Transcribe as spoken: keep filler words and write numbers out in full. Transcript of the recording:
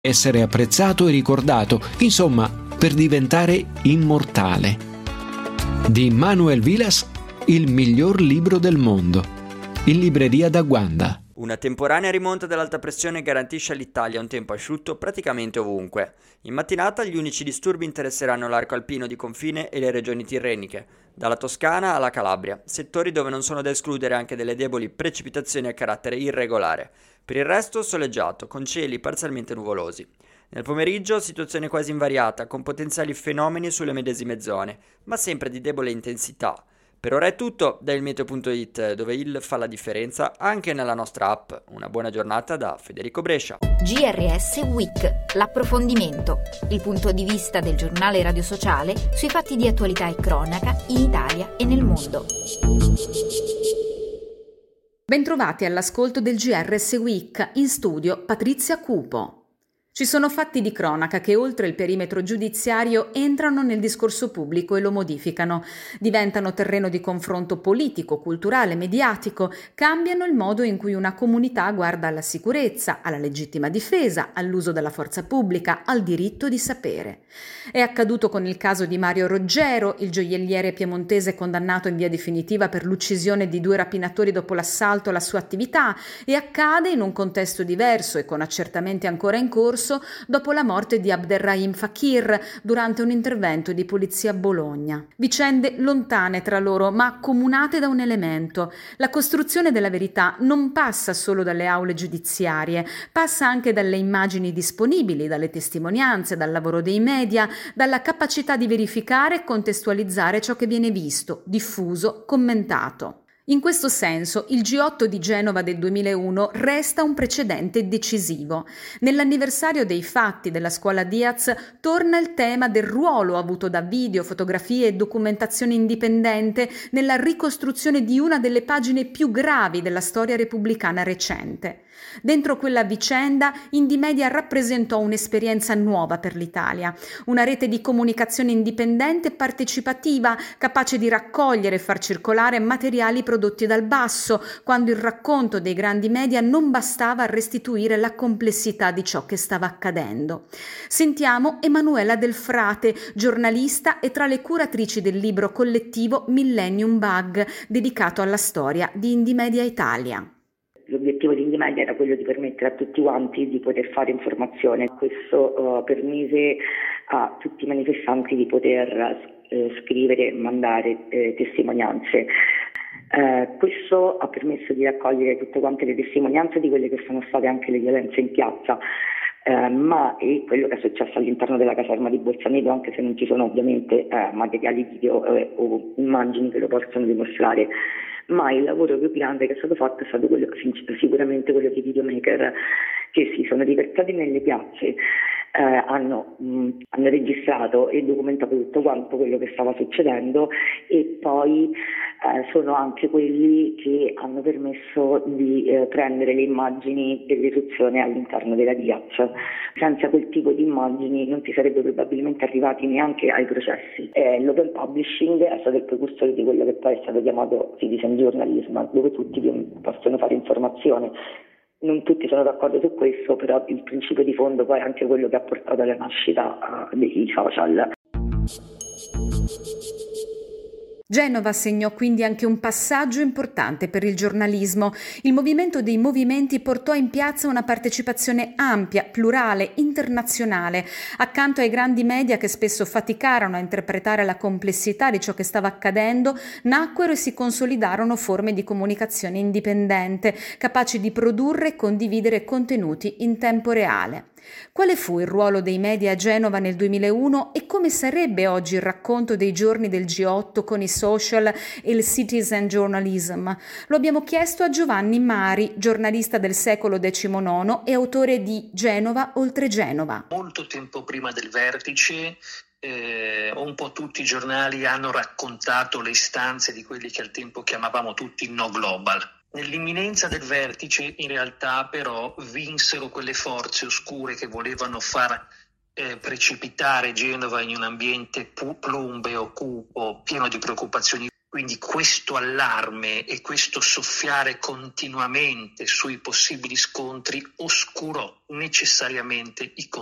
essere apprezzato e ricordato, insomma, per diventare immortale. Di Manuel Vilas, Il miglior libro del mondo, in libreria da Guanda. Una temporanea rimonta dell'alta pressione garantisce all'Italia un tempo asciutto praticamente ovunque. In mattinata gli unici disturbi interesseranno l'arco alpino di confine e le regioni tirreniche, dalla Toscana alla Calabria, settori dove non sono da escludere anche delle deboli precipitazioni a carattere irregolare. Per il resto soleggiato, con cieli parzialmente nuvolosi. Nel pomeriggio situazione quasi invariata, con potenziali fenomeni sulle medesime zone, ma sempre di debole intensità. Per ora è tutto da ilmeteo punto it, dove il fa la differenza anche nella nostra app. Una buona giornata da Federico Brescia. G R S Week, l'approfondimento, il punto di vista del giornale radio sociale sui fatti di attualità e cronaca in Italia e nel mondo. Bentrovati all'ascolto del G R S Week, in studio Patrizia Cupo. Ci sono fatti di cronaca che oltre il perimetro giudiziario entrano nel discorso pubblico e lo modificano, diventano terreno di confronto politico, culturale, mediatico, cambiano il modo in cui una comunità guarda alla sicurezza, alla legittima difesa, all'uso della forza pubblica, al diritto di sapere. È accaduto con il caso di Mario Roggero, il gioielliere piemontese condannato in via definitiva per l'uccisione di due rapinatori dopo l'assalto alla sua attività, e accade in un contesto diverso e con accertamenti ancora in corso dopo la morte di Abderrahim Fakir durante un intervento di polizia a Bologna. Vicende lontane tra loro, ma accomunate da un elemento. La costruzione della verità non passa solo dalle aule giudiziarie, passa anche dalle immagini disponibili, dalle testimonianze, dal lavoro dei media, dalla capacità di verificare e contestualizzare ciò che viene visto, diffuso, commentato. In questo senso, il G otto di Genova del duemilauno resta un precedente decisivo. Nell'anniversario dei fatti della scuola Diaz torna il tema del ruolo avuto da video, fotografie e documentazione indipendente nella ricostruzione di una delle pagine più gravi della storia repubblicana recente. Dentro quella vicenda, Indymedia rappresentò un'esperienza nuova per l'Italia, una rete di comunicazione indipendente e partecipativa, capace di raccogliere e far circolare materiali prodotti dal basso, quando il racconto dei grandi media non bastava a restituire la complessità di ciò che stava accadendo. Sentiamo Emanuela Del Frate, giornalista e tra le curatrici del libro collettivo Millennium Bug, dedicato alla storia di Indymedia Italia. L'obiettivo di Indymedia era quello di permettere a tutti quanti di poter fare informazione. Questo uh, permise a tutti i manifestanti di poter uh, scrivere e mandare uh, testimonianze. Uh, questo ha permesso di raccogliere tutte quante le testimonianze di quelle che sono state anche le violenze in piazza, uh, ma è quello che è successo all'interno della caserma di Bolzaneto, anche se non ci sono ovviamente uh, materiali video uh, o immagini che lo possono dimostrare. Ma il lavoro più grande che è stato fatto è stato quello, sicuramente quello dei videomaker che si sono riversati nelle piazze, eh, hanno, mh, hanno registrato e documentato tutto quanto quello che stava succedendo, e poi eh, sono anche quelli che hanno permesso di eh, prendere le immagini dell'eruzione all'interno della Diaz. Senza quel tipo di immagini non si sarebbe probabilmente arrivati neanche ai processi. Eh, l'open publishing è stato il precursore di quello che poi è stato chiamato citizen journalism, dove tutti possono fare informazione. Non tutti sono d'accordo su questo, però il principio di fondo poi è anche quello che ha portato alla nascita uh, dei social. Genova segnò quindi anche un passaggio importante per il giornalismo. Il movimento dei movimenti portò in piazza una partecipazione ampia, plurale, internazionale. Accanto ai grandi media che spesso faticarono a interpretare la complessità di ciò che stava accadendo, nacquero e si consolidarono forme di comunicazione indipendente, capaci di produrre e condividere contenuti in tempo reale. Quale fu il ruolo dei media a Genova nel duemilauno e come sarebbe oggi il racconto dei giorni del G otto con i social e il citizen journalism? Lo abbiamo chiesto a Giovanni Mari, giornalista del secolo diciannove e autore di Genova oltre Genova. Molto tempo prima del vertice, eh, un po' tutti i giornali hanno raccontato le istanze di quelli che al tempo chiamavamo tutti il no global. Nell'imminenza del vertice, in realtà, però, vinsero quelle forze oscure che volevano far eh, precipitare Genova in un ambiente pu- plumbeo, cupo, pieno di preoccupazioni Quindi questo allarme e questo soffiare continuamente sui possibili scontri oscurò necessariamente i